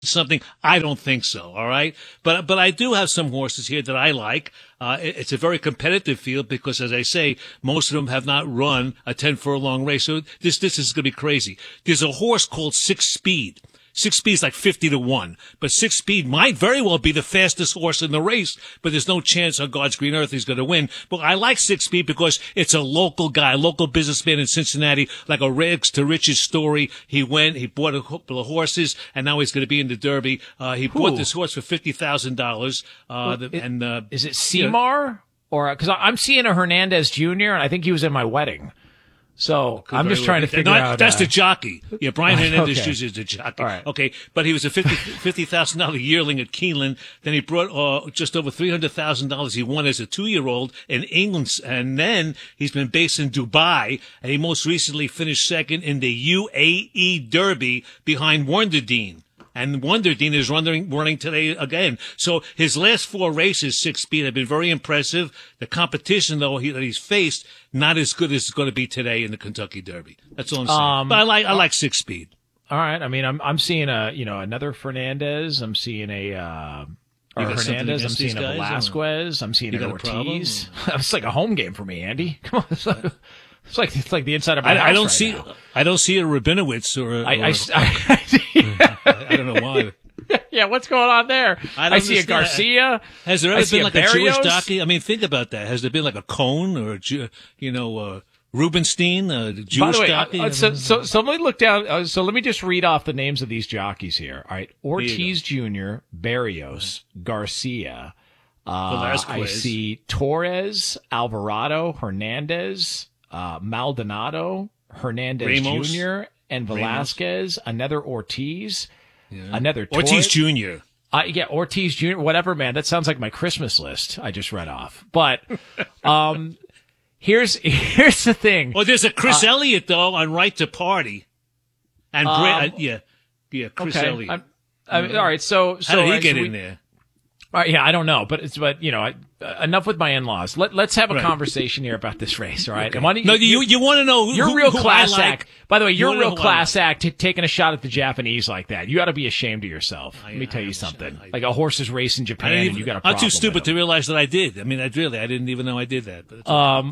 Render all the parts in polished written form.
something? I don't think so. All right. But I do have some horses here that I like. It's a very competitive field because, as I say, most of them have not run a 10 furlong race. So this is going to be crazy. There's a horse called Six Speed. Six Speed is like 50-1, but Six Speed might very well be the fastest horse in the race, but there's no chance on God's green earth he's going to win. But I like Six Speed because it's a local guy, local businessman in Cincinnati, like a rags to riches story. He bought a couple of horses, and now he's going to be in the Derby. He bought this horse for $50,000. Is it Seymour? Or, cause I'm seeing a Hernandez Jr., and I think he was in my wedding. So I'm just trying to figure out. That's the jockey. Yeah, Brian Hernandez okay. is the jockey. All right. Okay, but he was a $50,000 yearling at Keeneland. Then he brought just over $300,000 he won as a 2-year-old in England, and then he's been based in Dubai, and he most recently finished second in the UAE Derby behind Wonderdine. And Wonderdine is running today again. So his last 4 races, Six Speed, have been very impressive. The competition, though, that he's faced, not as good as it's going to be today in the Kentucky Derby. That's all I'm saying. But I like Six Speed. All right. I mean, I'm seeing another Fernandez. I'm seeing a Hernandez. I'm seeing a Velasquez. I'm seeing an Ortiz. It's like a home game for me, Andy. Come on. It's like the inside of my house I don't right see now. I don't see a Rabinowitz or I don't know why. Yeah, what's going on there? I see a Garcia. Has there ever been like a Jewish jockey? I mean, think about that. Has there been like a Cohn or Rubenstein, a Jewish jockey? So let me look down. So let me just read off the names of these jockeys here. All right, Ortiz Jr., Barrios, Garcia. I see Torres, Alvarado, Hernandez, Maldonado, Hernandez Ramos. Jr., and Velasquez, another Ortiz, another Ortiz Jr. Ortiz Jr., whatever, man. That sounds like my Christmas list I just read off. But here's the thing. Well, there's a Chris Elliott, though, on Right to Party. And Chris Elliott. All right, so how did he get in there? I don't know, but enough with my in-laws. Let's have a conversation here about this race, all right? Okay. And why don't you want to know you're real class like. act. By the way, you're real class act taking a shot at the Japanese like that. You got to be ashamed of yourself. Let me tell you something. Like a horse's race in Japan, and you got a problem. I'm too stupid to realize that I did. I mean, I didn't even know I did that. But all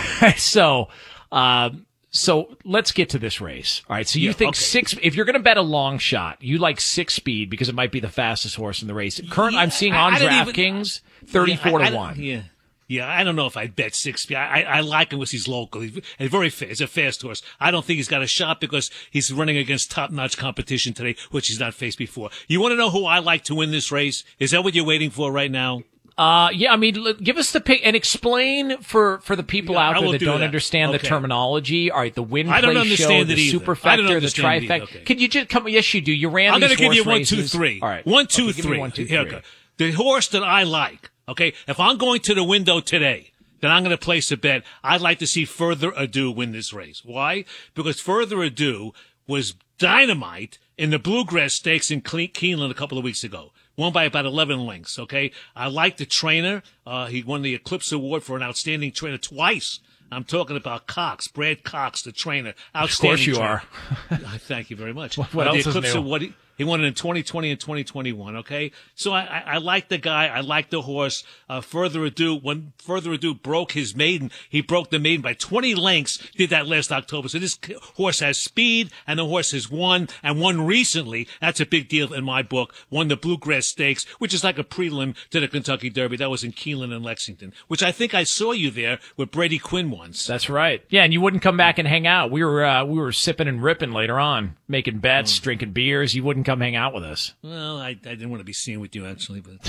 right, so let's get to this race. All right. So you think if you're going to bet a long shot, you like Six Speed because it might be the fastest horse in the race. I'm seeing on DraftKings 34-1. Yeah, I don't know if I'd bet Six Speed. I like him because he's local. He's very fast. He's a fast horse. I don't think he's got a shot because he's running against top-notch competition today, which he's not faced before. You want to know who I like to win this race? Is that what you're waiting for right now? I mean, give us the pick and explain for the people out there that don't understand the terminology. All right, the win play show, the superfecta, the trifecta. Okay. Could you just come? Yes, you do. You ran. I'm going to give you 1, races. 2, 3. All right, 1, 2, 3. 1, 2, 3. Here, okay. The horse that I like. Okay, if I'm going to the window today, then I'm going to place a bet. I'd like to see Further Ado win this race. Why? Because Further Ado was dynamite in the Bluegrass Stakes in Keeneland a couple of weeks ago. Won by about 11 lengths, okay? I like the trainer. He won the Eclipse Award for an outstanding trainer twice. I'm talking about Cox, Brad Cox, the trainer. Outstanding. Of course you trainer. Thank you very much. What else the Eclipse is new? Award, he won it in 2020 and 2021, okay? So I like the guy. I like the horse. Further Ado, when Further Ado broke his maiden, he broke the maiden by 20 lengths, did that last October. So this horse has speed, and the horse has won, and won recently. That's a big deal in my book. Won the Bluegrass Stakes, which is like a prelim to the Kentucky Derby. That was in Keeneland and Lexington, which I think I saw you there with Brady Quinn once. That's right. Yeah, and you wouldn't come back and hang out. We were sipping and ripping later on, making bets, drinking beers. You wouldn't come hang out with us. Well, I didn't want to be seen with you, actually. But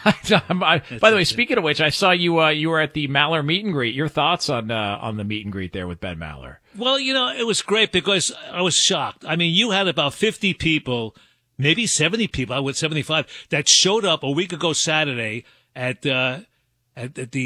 by the way, speaking of which, I saw you were at the Maller meet and greet. Your thoughts on the meet and greet there with Ben Maller? Well, it was great because I was shocked. I mean, you had about 50 people, maybe 70 people, I would 75, that showed up a week ago Saturday at the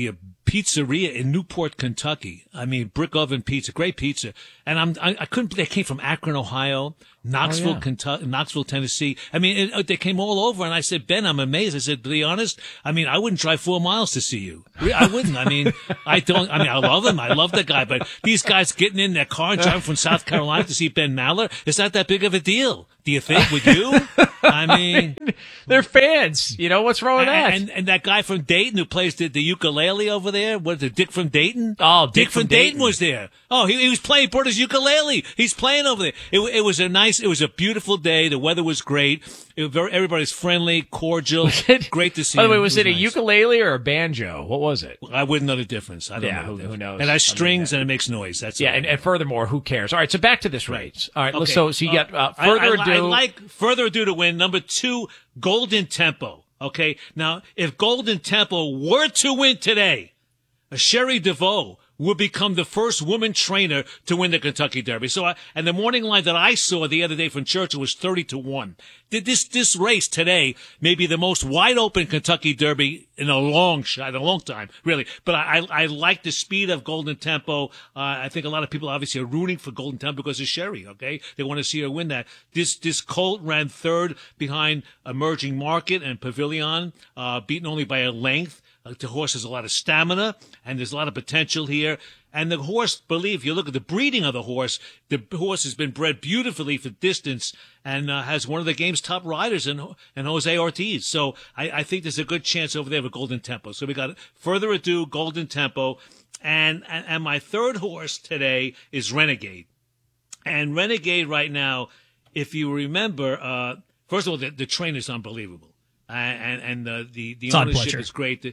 pizzeria in Newport, Kentucky. I mean, brick oven pizza, great pizza. And I couldn't, they came from Akron, Ohio, Knoxville, Kentucky, Knoxville, Tennessee. I mean, they came all over. And I said, Ben, I'm amazed. I said, to be honest, I mean, I wouldn't drive 4 miles to see you. I wouldn't. I mean, I love him. I love the guy, but these guys getting in their car and driving from South Carolina to see Ben Maller, it's not that big of a deal. Do you think? Would you? I mean, they're fans. You know, what's wrong with that? And that guy from Dayton who plays the ukulele over there, what, the Dick from Dayton? Oh, Dick from Dayton was there. Oh, he was playing Berta's ukulele. He's playing over there. It was a beautiful day. The weather was great. Everybody's friendly, cordial. Great to see. By the way, was it a ukulele or a banjo? What was it? I wouldn't know the difference. I don't know. Who knows? It has strings and it makes noise. That's and furthermore, who cares? All right, so back to this race. All right, okay. So you got Further Ado. I like Further Ado to win. Number 2, Golden Tempo. Okay, now if Golden Tempo were to win today, Sherry DeVoe would become the first woman trainer to win the Kentucky Derby. So, and the morning line that I saw the other day from Churchill was 30-1. This race today may be the most wide open Kentucky Derby in a long time, really. But I like the speed of Golden Tempo. I think a lot of people obviously are rooting for Golden Tempo because of Sherry, okay? They want to see her win that. This colt ran third behind Emerging Market and Pavilion, beaten only by a length. The horse has a lot of stamina, and there's a lot of potential here. And the horse, if you look at the breeding of the horse has been bred beautifully for distance and has one of the game's top riders in Jose Ortiz. So I think there's a good chance over there with Golden Tempo. So we got Further Ado, Golden Tempo, and my third horse today is Renegade. And Renegade right now, if you remember, first of all, the trainer's unbelievable. And the ownership is great.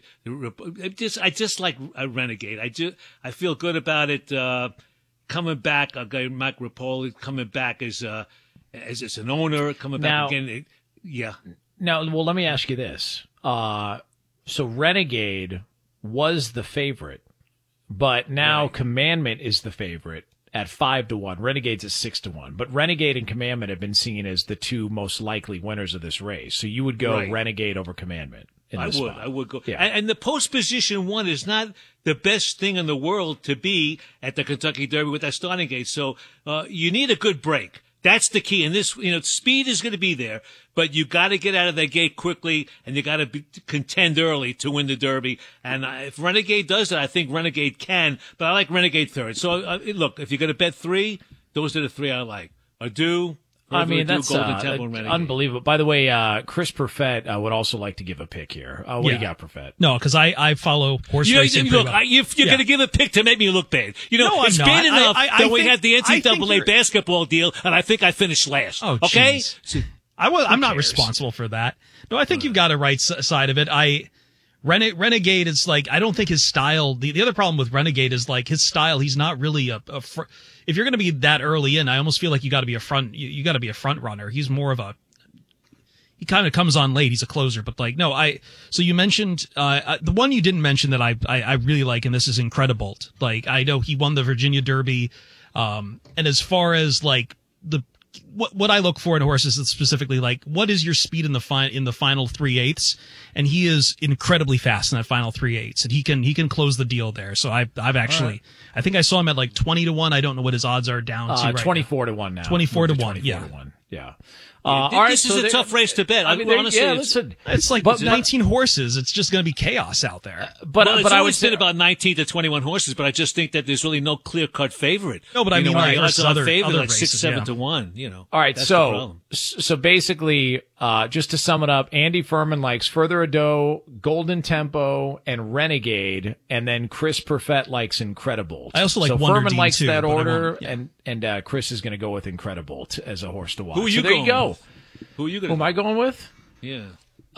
I just like a Renegade. I feel good about it. Coming back, Mike Rapoli coming back as an owner, coming back again. Yeah. Now, well, let me ask you this. So Renegade was the favorite, but now Commandment is the favorite at 5-1. Renegade's at 6-1. But Renegade and Commandment have been seen as the two most likely winners of this race. So you would go Renegade over Commandment. I would go. Yeah. And the post position 1 is not the best thing in the world to be at the Kentucky Derby with that starting gate. So you need a good break. That's the key. And this, speed is going to be there, but you got to get out of that gate quickly, and you got to contend early to win the Derby. And if Renegade does that, I think Renegade can. But I like Renegade third. So look, if you're going to bet 3, those are the 3 I like. That's Golden Tempo, and Renegade. Unbelievable. By the way, Chris Perfett would also like to give a pick here. What do you got, Perfett? No, because I follow horse racing. You're going to give a pick to make me look bad. It's bad enough that we had the NCAA basketball deal, and I think I finished last. Oh, okay? I'm not responsible for that. No, I think you've got a right side of it. Renegade is like, I don't think his style, the other problem with Renegade is like his style, he's not really if you're going to be that early in, I almost feel like you got to be a front runner. He's more of he kind of comes on late. He's a closer, but so you mentioned, the one you didn't mention that I really like, and this is Incredibolt. Like, I know he won the Virginia Derby. And as far as like what I look for in horses is specifically like, what is your speed in the final 3/8? And he is incredibly fast in that final 3/8, and he can close the deal there. So I've actually, I think I saw him at like 20-1. I don't know what his odds are down to right 24-1 now. 24-1. Yeah. This is a tough race to bet. Honestly, it's like 19 horses. It's just going to be chaos out there. But I would say about 19 to 21 horses. But I just think that there's really no clear-cut favorite. No, but I mean, like other favorite, like races, 6-7-1. All right, so basically, just to sum it up, Andy Furman likes Further Ado, Golden Tempo, and Renegade, and then Chris Perfett likes Incredibolt. I also like Wonder Furman Dean likes too, that order, and Chris is going to go with Incredibolt as a horse to watch. Who are you there you go. Who are you going? Who am I going with? Yeah.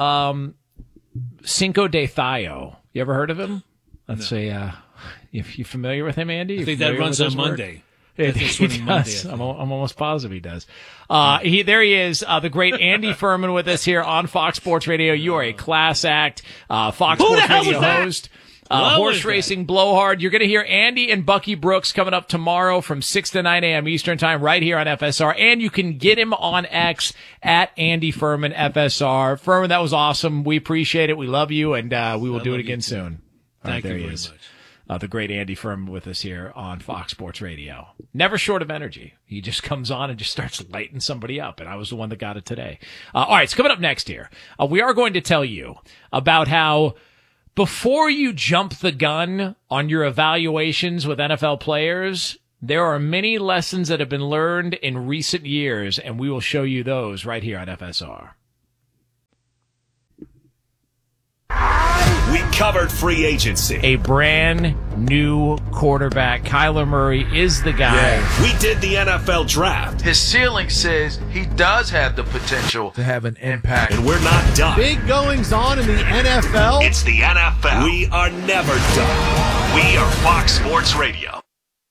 Cinco de Thayo. You ever heard of him? Let's say, if you familiar with him, Andy? I think that runs on Monday. He does. I'm almost positive he does. There he is, the great Andy Furman with us here on Fox Sports Radio. You are a class act, Fox Sports Radio host. Horse racing blowhard. You're going to hear Andy and Bucky Brooks coming up tomorrow from 6 to 9 a.m. Eastern time right here on FSR. And you can get him on X at Andy Furman FSR. Furman, that was awesome. We appreciate it. We love you, and we will do it again soon. Thank you very much. the great Andy Furman with us here on Fox Sports Radio. Never short of energy. He just comes on and just starts lighting somebody up, and I was the one that got it today. All right, so coming up next here, we are going to tell you about how before you jump the gun on your evaluations with NFL players, there are many lessons that have been learned in recent years, and we will show you those right here on FSR. We covered free agency. A brand new quarterback. Kyler Murray is the guy. Yeah. We did the NFL draft. His ceiling says he does have the potential to have an impact. And we're not done. Big goings on in the NFL. It's the NFL. We are never done. We are Fox Sports Radio.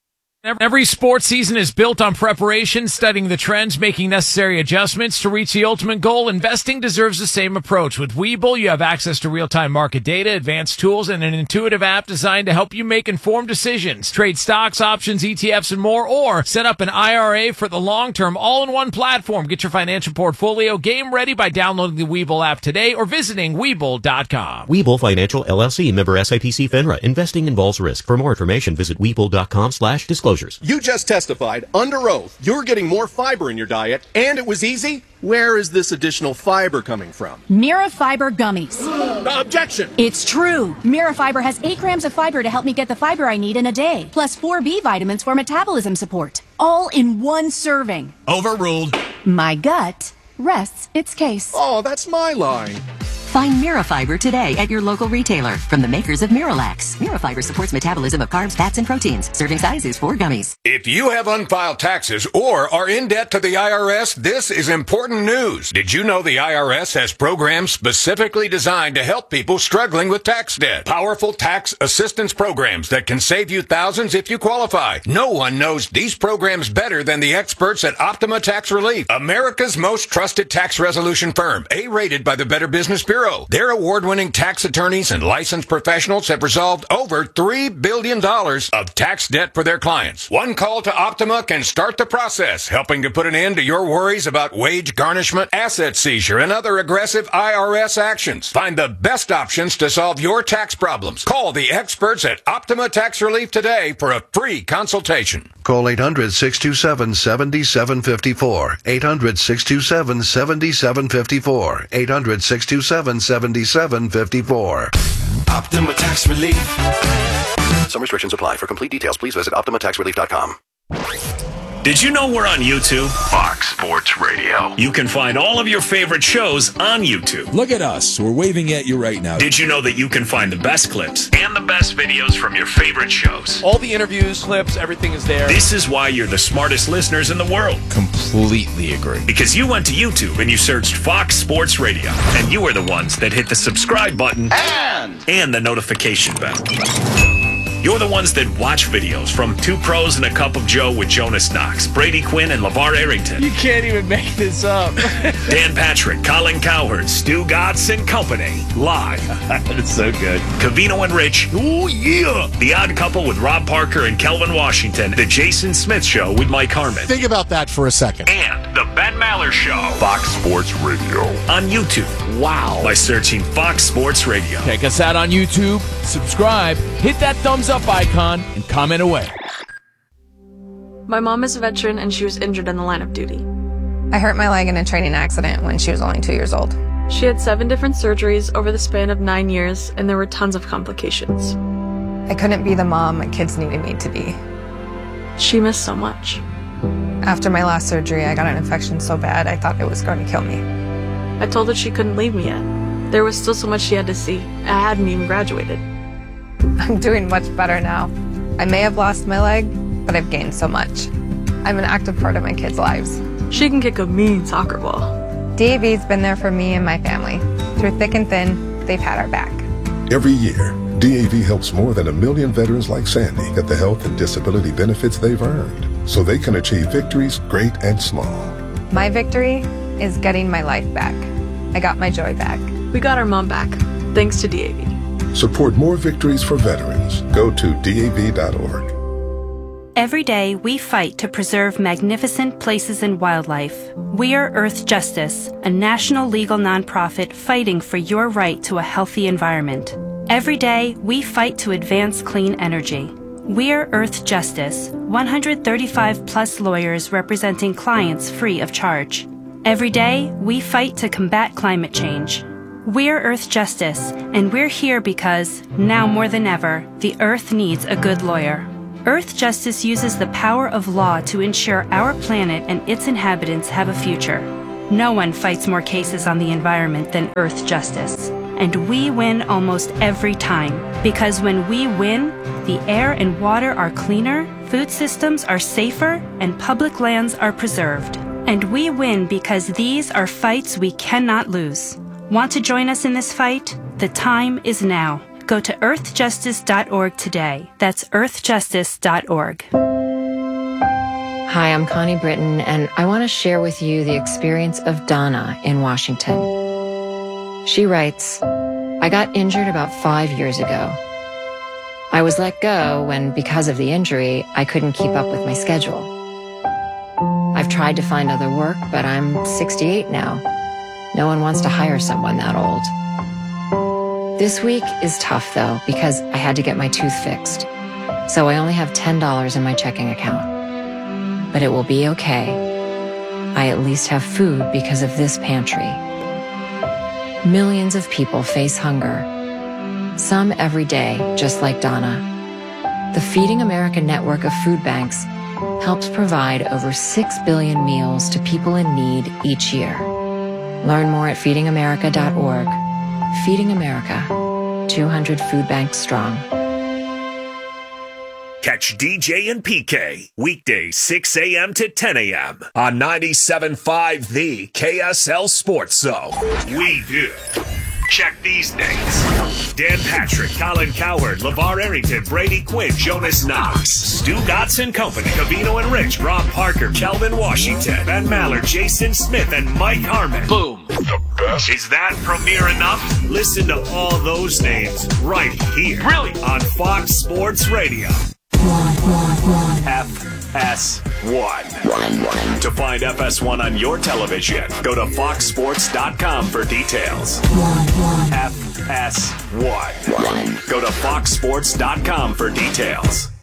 Every sports season is built on preparation, studying the trends, making necessary adjustments to reach the ultimate goal. Investing deserves the same approach. With Webull, you have access to real-time market data, advanced tools, and an intuitive app designed to help you make informed decisions. Trade stocks, options, ETFs, and more, or set up an IRA for the long term, all in one platform. Get your financial portfolio game ready by downloading the Webull app today or visiting Webull.com. Webull Financial LLC, member SIPC FINRA. Investing involves risk. For more information, visit Webull.com/disclosures. You just testified under oath you're getting more fiber in your diet, and it was easy. Where is this additional fiber coming from? Mirafiber gummies. Objection! It's true. Mirafiber has 8 grams of fiber to help me get the fiber I need in a day, plus 4 B vitamins for metabolism support. All in one serving. Overruled. My gut rests its case. Oh, that's my line. Find Mirafiber today at your local retailer from the makers of Miralax. Mirafiber supports metabolism of carbs, fats, and proteins. Serving size is 4 gummies. If you have unfiled taxes or are in debt to the IRS, this is important news. Did you know the IRS has programs specifically designed to help people struggling with tax debt? Powerful tax assistance programs that can save you thousands if you qualify. No one knows these programs better than the experts at Optima Tax Relief, America's most trusted tax resolution firm, A-rated by the Better Business Bureau. Their award-winning tax attorneys and licensed professionals have resolved over $3 billion of tax debt for their clients. One call to Optima can start the process, helping to put an end to your worries about wage garnishment, asset seizure, and other aggressive IRS actions. Find the best options to solve your tax problems. Call the experts at Optima Tax Relief today for a free consultation. Call 800-627-7754. 800-627-7754. 800-627-7754. Optima Tax Relief. Some restrictions apply. For complete details, please visit OptimaTaxRelief.com. Did you know we're on YouTube? Fox Sports Radio. You can find all of your favorite shows on YouTube. Look at us. We're waving at you right now. Did you know that you can find the best clips and the best videos from your favorite shows? All the interviews, clips, everything is there. This is why you're the smartest listeners in the world. Completely agree. Because you went to YouTube and you searched Fox Sports Radio. And you were the ones that hit the subscribe button and the notification bell. You're the ones that watch videos from Two Pros and a Cup of Joe with Jonas Knox, Brady Quinn, and LeVar Arrington. You can't even make this up. Dan Patrick, Colin Cowherd, Stu Gatz and Company, live. It's so good. Covino and Rich. Oh, yeah. The Odd Couple with Rob Parker and Kelvin Washington. The Jason Smith Show with Mike Harmon. Think about that for a second. And The Ben Maller Show. Fox Sports Radio. On YouTube. Wow. By searching Fox Sports Radio. Check us out on YouTube, subscribe, hit that thumbs up icon, and comment away. My mom is a veteran and she was injured in the line of duty. I hurt my leg in a training accident when she was only 2 years old. She had 7 different surgeries over the span of 9 years, and there were tons of complications. I couldn't be the mom my kids needed me to be. She missed so much. After my last surgery, I got an infection so bad I thought it was going to kill me. I told her she couldn't leave me yet. There was still so much she had to see. I hadn't even graduated. I'm doing much better now. I may have lost my leg, but I've gained so much. I'm an active part of my kids' lives. She can kick a mean soccer ball. DAV's been there for me and my family. Through thick and thin, they've had our back. Every year, DAV helps more than 1 million veterans like Sandy get the health and disability benefits they've earned, so they can achieve victories great and small. My victory is getting my life back. I got my joy back. We got our mom back, thanks to DAV. Support more victories for veterans. Go to DAV.org. Every day, we fight to preserve magnificent places and wildlife. We are Earth Justice, a national legal nonprofit fighting for your right to a healthy environment. Every day, we fight to advance clean energy. We're Earth Justice, 135 plus lawyers representing clients free of charge. Every day, we fight to combat climate change. We're Earth Justice, and we're here because, now more than ever, the Earth needs a good lawyer. Earth Justice uses the power of law to ensure our planet and its inhabitants have a future. No one fights more cases on the environment than Earth Justice. And we win almost every time. Because when we win, the air and water are cleaner, food systems are safer, and public lands are preserved. And we win because these are fights we cannot lose. Want to join us in this fight? The time is now. Go to earthjustice.org today. That's earthjustice.org. Hi, I'm Connie Britton, and I want to share with you the experience of Donna in Washington. She writes, I got injured about 5 years ago. I was let go when, because of the injury, I couldn't keep up with my schedule. I've tried to find other work, but I'm 68 now. No one wants to hire someone that old. This week is tough, though, because I had to get my tooth fixed. So I only have $10 in my checking account. But it will be okay. I at least have food because of this pantry. Millions of people face hunger. Some every day, just like Donna. The Feeding America network of food banks helps provide over 6 billion meals to people in need each year. Learn more at feedingamerica.org. Feeding America, 200 food banks strong. Catch DJ and PK weekdays 6 a.m. to 10 a.m. on 97.5 The KSL Sports Zone. We do. Check these names: Dan Patrick, Colin Cowherd, LeVar Arrington, Brady Quinn, Jonas Knox, Stu Gotts and Company, Cavino and Rich, Rob Parker, Kelvin Washington, Ben Maller, Jason Smith, and Mike Harmon. Boom. The best. Is that premiere enough? Listen to all those names right here. Really? On Fox Sports Radio. FS1. To find FS1 on your television, go to foxsports.com for details. FS1. Go to foxsports.com for details.